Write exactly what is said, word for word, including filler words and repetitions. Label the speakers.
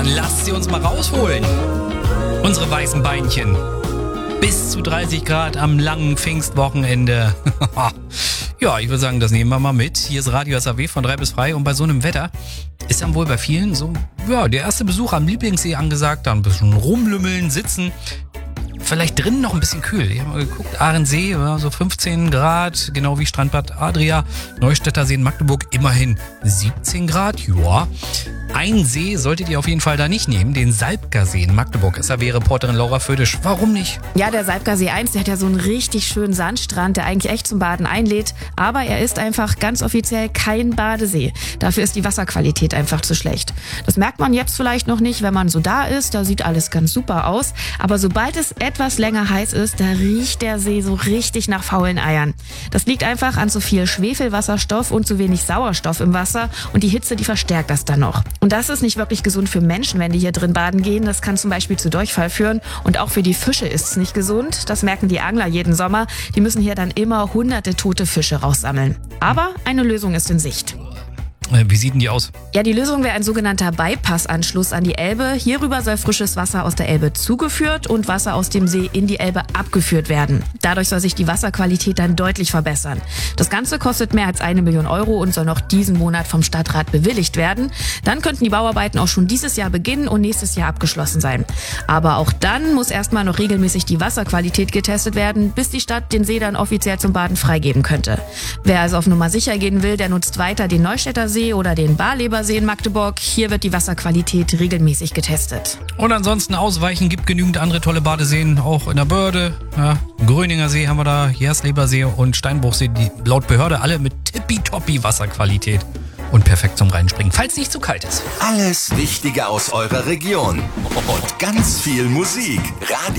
Speaker 1: dann lasst sie uns mal rausholen. Unsere weißen Beinchen. Bis zu dreißig Grad am langen Pfingstwochenende. Ja, ich würde sagen, das nehmen wir mal mit. Hier ist Radio S A W von drei bis frei und bei so einem Wetter ist dann wohl bei vielen so, ja, der erste Besuch am Lieblingssee angesagt, da ein bisschen rumlümmeln, sitzen. Vielleicht drinnen noch ein bisschen kühl. Ich habe mal geguckt, Ahrensee, ja, so fünfzehn Grad, genau wie Strandbad Adria. Neustädter See in Magdeburg immerhin siebzehn Grad, ja. Ein See solltet ihr auf jeden Fall da nicht nehmen, den Salbkersee in Magdeburg. S A W-Reporterin Laura Födisch. Warum nicht?
Speaker 2: Ja, der Salbkersee eins, der hat ja so einen richtig schönen Sandstrand, der eigentlich echt zum Baden einlädt. Aber er ist einfach ganz offiziell kein Badesee. Dafür ist die Wasserqualität einfach zu schlecht. Das merkt man jetzt vielleicht noch nicht, wenn man so da ist. Da sieht alles ganz super aus. Aber sobald es etwas länger heiß ist, da riecht der See so richtig nach faulen Eiern. Das liegt einfach an zu viel Schwefelwasserstoff und zu wenig Sauerstoff im Wasser. Und die Hitze, die verstärkt das dann noch. Und das ist nicht wirklich gesund für Menschen, wenn die hier drin baden gehen. Das kann zum Beispiel zu Durchfall führen. Und auch für die Fische ist es nicht gesund. Das merken die Angler jeden Sommer. Die müssen hier dann immer hunderte tote Fische raussammeln. Aber eine Lösung ist in Sicht.
Speaker 1: Wie sieht denn die aus?
Speaker 2: Ja, die Lösung wäre ein sogenannter Bypassanschluss an die Elbe. Hierüber soll frisches Wasser aus der Elbe zugeführt und Wasser aus dem See in die Elbe abgeführt werden. Dadurch soll sich die Wasserqualität dann deutlich verbessern. Das Ganze kostet mehr als eine Million Euro und soll noch diesen Monat vom Stadtrat bewilligt werden. Dann könnten die Bauarbeiten auch schon dieses Jahr beginnen und nächstes Jahr abgeschlossen sein. Aber auch dann muss erstmal noch regelmäßig die Wasserqualität getestet werden, bis die Stadt den See dann offiziell zum Baden freigeben könnte. Wer also auf Nummer sicher gehen will, der nutzt weiter den Neustädter See oder den Barlebersee in Magdeburg. Hier wird die Wasserqualität regelmäßig getestet.
Speaker 1: Und ansonsten ausweichen, gibt genügend andere tolle Badeseen, auch in der Börde. Ja, Gröninger See haben wir da, Jerslebersee und Steinbruchsee, die laut Behörde alle mit tippitoppi Wasserqualität und perfekt zum Reinspringen, falls nicht zu kalt ist.
Speaker 3: Alles Wichtige aus eurer Region und ganz viel Musik. Radio